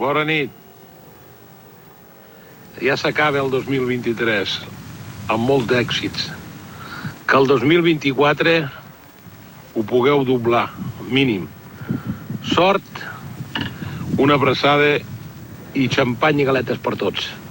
Bona nit. Ja s'acaba el 2023, amb molts d'èxits. Que el 2024 ho pugueu doblar, mínim. Sort, una abraçada i xampany i galetes per tots.